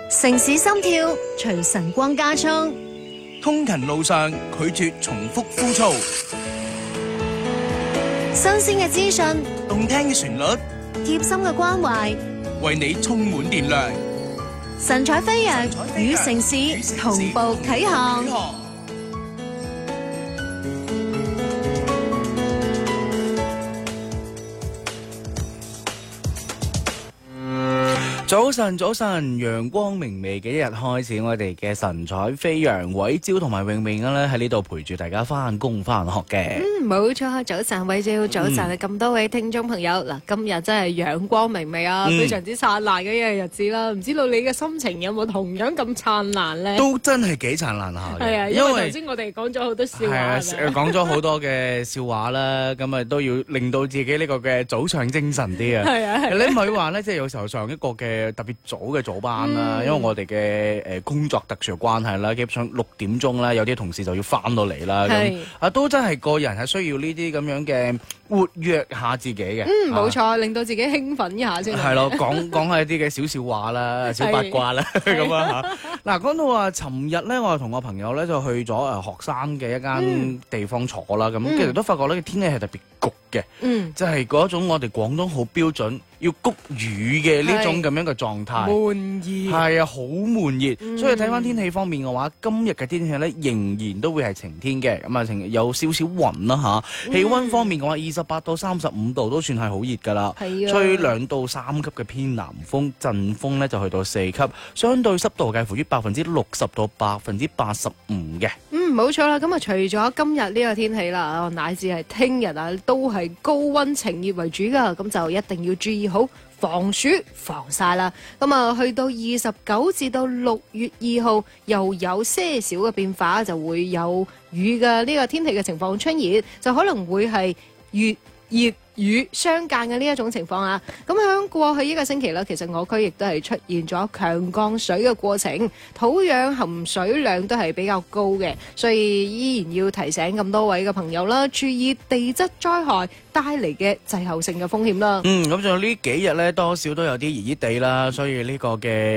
城市心跳隨晨光加速， 通勤路上拒絕重複枯燥， 新鮮嘅資訊， 動聽嘅旋律， 貼心嘅關懷， 為你充滿電量。 神采飛揚，與城市同步啟航。 早晨，陽光明媚嘅一日開始，我哋嘅神采飛揚，偉朝同埋永明咧喺呢度陪住大家翻工翻學嘅。 冇錯，早晨偉朝，早晨啊！咁多位聽眾朋友，嗱，今日真係陽光明媚啊，非常之燦爛嘅一個日子啦。唔知道你嘅心情有冇同樣咁燦爛咧？ 都真係幾燦爛下嘅。 係啊，因為頭先我哋講咗好多笑話， 講咗好多嘅笑話啦，咁啊都要令到自己呢個嘅早上精神啲啊。係啊，你唔係話咧，即係有時候上一個嘅特別早嘅早班啦，因為我哋嘅工作特殊關係啦，基本上6點鐘啦，有啲同事就要翻到嚟啦，咁啊都真係個人係需要呢啲咁樣嘅活躍下自己嘅。 冇錯，令到自己興奮一下先。 係咯，講下一啲嘅小笑話啦，小八卦啦，咁啊嚇。嗱，講到話，尋日咧，我同我朋友咧就去咗學生嘅一間地方坐啦，咁其實都發覺呢個天氣係特別焗嘅，即係嗰種我哋廣東好標準要谷雨嘅呢種咁樣嘅狀態， 悶熱係啊，好悶熱。所以睇翻天氣方面嘅話，今日嘅天氣咧仍然都會係晴天嘅，咁啊有少少雲啦嚇。氣温方面嘅話，28到35度都算係好熱㗎啦，吹2到3級嘅偏南風，陣風咧就去到4級，相對濕度介乎於60%到85%嘅。 冇錯啦。咁啊，除咗今日呢個天氣啦，乃至係聽日啊，都係高温晴熱為主㗎，咁就一定要注意好防暑防曬啦。咁啊，去到29至到6月2號，又有些少嘅變化，就會有雨嘅呢個天氣嘅情況出現，就可能會係越熱雨相間嘅呢一種情況啊。咁喺過去呢個星期啦，其實我區亦都係出現咗強降水嘅過程，土壤含水量都係比較高嘅，所以依然要提醒咁多位嘅朋友啦，注意地質災害帶嚟嘅滯後性嘅風險啦。 咁仲有呢幾日咧，多少都有啲熱熱地啦，所以呢個嘅